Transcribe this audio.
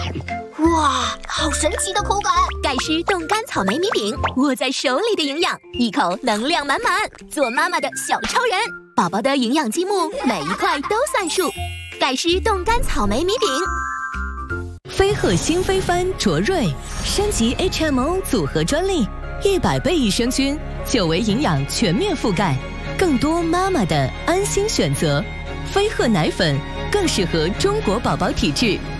哇，好神奇的口感！ 盖诗冻干草莓米饼，握在手里的营养，一口能量满满，做妈妈的小超人。宝宝的营养积木，每一块都算数。盖诗冻干草莓米饼。 飞鹤新飞帆卓瑞升级 HMO 组合专利，100倍益生菌，9维营养全面覆盖，更多妈妈的安心选择。飞鹤奶粉更适合中国宝宝体质。